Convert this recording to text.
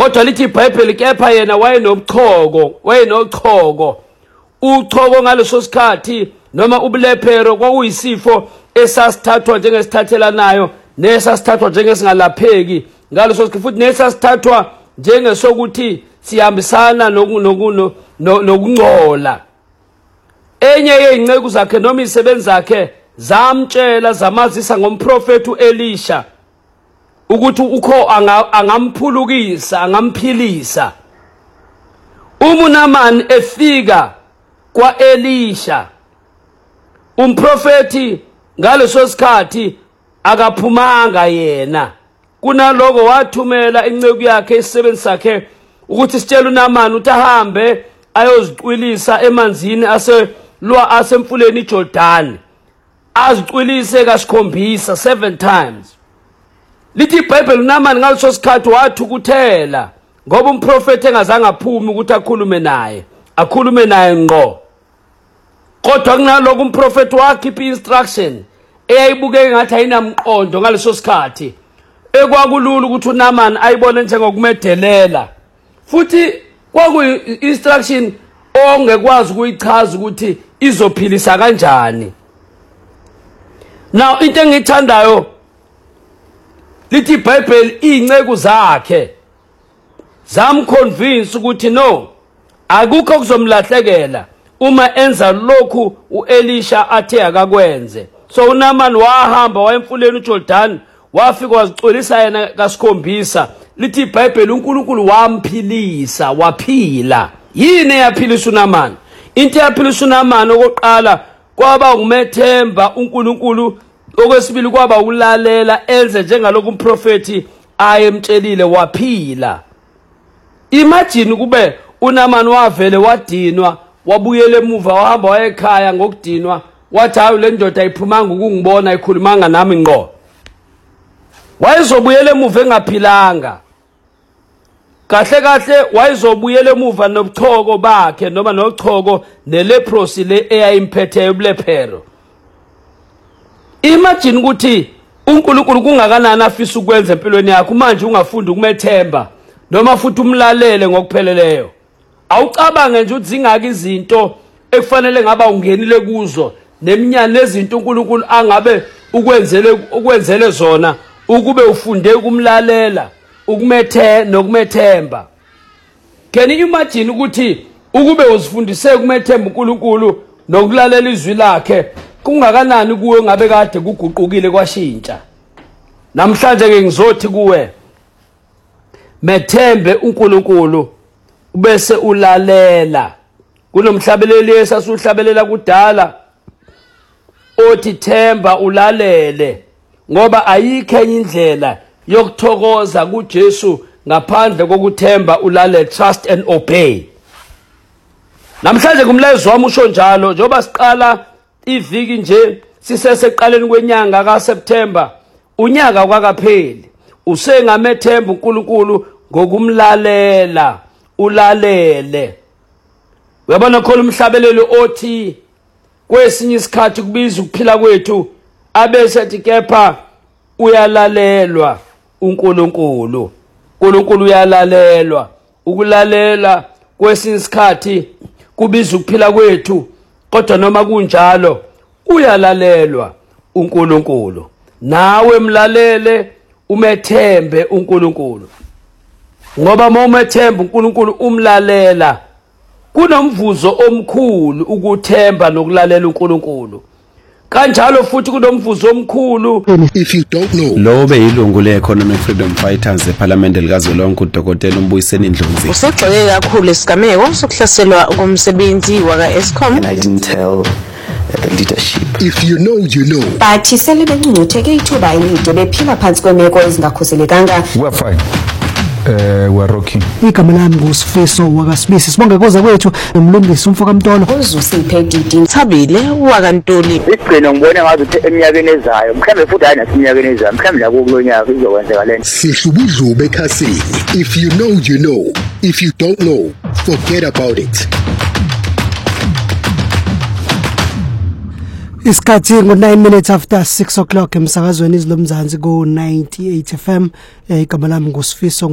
kodwa lithi iBhayibheli kepha yena wayenochoko uchoko ngaleso sikhathi noma ubulephero kwakuyisifo esasithathwa njengesithathelanayo nesasithathwa njengesingalapheki ngaleso sikhathi futhi nesasithathwa njengesokuthi sihambisana nokungcola. Enye yezinceku zakhe noma izisebenzi zakhe zamtshela zamazisa ngomprofeti uElisha ukuthi ukho angamphulukisa angamphilisa. UNamani efika kwaElisha umprofeti ngaleso sikhathi akaphumanga yena, kunaloko wathumela inceku yakhe isisebenzi sakhe ukuthi sitshele uNamani ukuthi ahambe ayozicwilisa emanzini asemfuleni iJordani, azicwilise kasikhombisa 7 times. Lithi iBhayibheli uNamani ngaleso sikhathi wathukuthela ngoba umprofeti engazange aphume ukuthi akhulume naye ngqo. Kodwa kunaloko umprofeti wakhipha instruction eyayibukeka ngathi ayinamqondo ngaleso sikhathi, ekwakulula ukuthi uNamani ayibone njengokumedelela, futhi kwakuyi-instruction ongekwazi ukuyichaza ukuthi izophilisa kanjani. Now into engithandayo lithi iBhayibheli inceku zakhe zamconvince ukuthi no, akukho kuzomlahlekela uma enza lokhu uElisha athe akakwenze. So uNamani wahamba wayemfuleni uJordani wafika wazicwilisa yena kasikhombisa. Lithi iBhayibheli uNkulunkulu wamphilisa, waphila. Yini yaphilisa uNamani? Into yaphilisa uNamani okokuqala kwaba umethemba uNkulunkulu, okwesibili kwaba ukulalela enze njengalokhu umprofeti ayemtshelile, waphila. Imagine kube uNamani wavele wadinwa, wabuyela emuva wahamba wayekhaya ngokudinwa, wathi hayi le ndoda ayiphumanga ukungibona ayikhulumanga nami ngqo. Wayezobuyela emuva engaphilanga. Kahle wayezobuyela emuva nobuchoko bakhe noma nochoko neleprosi le eyayimphethe ubulephero. Imagine ukuthi uNkulunkulu kungakanani afisa ukwenza empilweni yakho manje ungafunda ukumethemba noma futhi umlalele ngokupheleleyo. Awucabange nje ukuthi zingaki izinto ekufanele ngaba ungenile kuzo neminyane lezinto uNkulunkulu angabe ukwenzele zona ukube ufunde ukumlalela, nokumethemba. Can you imagine ukuthi ukube uzifundise ukumethemba uNkulunkulu nokulalela izwi lakhe kungakanani kuwe ngabe kade kuguqukile kwashintsha. Namhlanje ke ngizothi kuwe methembe uNkulunkulu ubese ulalela. Kunomhlabeleli esasuhlabelela kudala othi themba ulalele, ngoba ayikho enye indlela yokuthokoza kuJesu ngaphandle kokuthemba ulalele, trust and obey. Namhlanje kumlayezo wami usho njalo njengoba siqala iviki nje siseseqaleni kwenyanga kaSeptember, unyaka kwakapheli. Usengamethemba uNkulunkulu ngokumlalela, ulalele. Uyabona khona umhlabeleli othi kwesinye isikhathi kubiza ukuphila kwethu abese athi kepha uyalalelwa uNkulunkulu. uNkulunkulu uyalalelwa. Ukulalela kwesinye isikhathi kubiza ukuphila kwethu, kodwa noma kunjalo uyalalelwa uNkulunkulu. Nawe mlalele, umethembe uNkulunkulu, ngoba uma umethemba uNkulunkulu umlalela kunomvuzo omkhulu ukuthemba nokulalela uNkulunkulu. Kanjalo futhi kunomvuzo omkhulu. If you don't know, lo beyilungu le-Economic Freedom Fighters ePhalamende likazwelonke uDokotela uMbuyiseni Ndlozi usegxeke kakhulu isigameko sokuhlaselwa komsebenzi waka-Eskom. And I didn't tell the leadership. if you know, you know. Bathi sele bencungutheke ithuba elide bephila phansi kwemeko ezingakhuselekanga. We're fine. We're rocking. Igama lami nguSifiso wakwaSibisi. Sibonge koza kwethu nomlungisi umfoka Mtolo. Uzusiphe Didi. Thabile wakaNtuli. Igcino ngibone ngathi eminyakeni ezayo mhlambe futhi hayi nasiminyakeni ezayo mhlambe la kulonyaka izokwenzeka lento. Sihlubudlube ekhasini. If you know, you know. If you don't know, forget about it. Isikhathi ngo-9 minutes after 6 o'clock emsakazweni izilomzansi ku 98 FM. Igama lami nguSifiso.